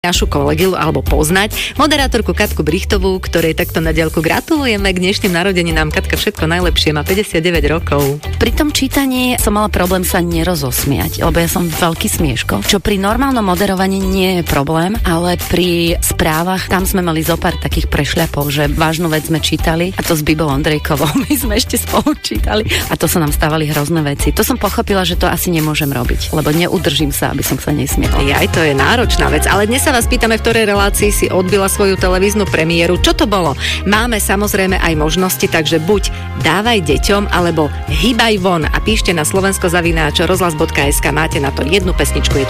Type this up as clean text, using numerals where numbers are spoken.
našu kolegylu alebo poznať, moderátorku Katku Brichtovú, ktorej takto na diaľku gratulujeme k dnešným narodeninám. Katka, všetko najlepšie, má 59 rokov. Pri tom čítaní som mala problém sa nerozosmiať, lebo ja som veľký smieško, čo pri normálnom moderovaní nie je problém, ale pri správach tam sme mali zopár takých prešľapov, že vážnu vec sme čítali a to s Bibou Ondrejkovou my sme ešte spolu čítali a to sa nám stávali hrozné veci. To som pochopila, že to asi nemôžem robiť, lebo neudržím sa, aby som sa nesmiela. Aj to je náročná vec, ale dnes sa vás pýtame, v ktorej relácii si odbila svoju televíznu premiéru. Čo to bolo? Máme samozrejme aj možnosti, takže buď dávaj deťom, alebo hýbaj von a píšte na slovensko@rozhlas.sk. Máte na to jednu pesničku, je to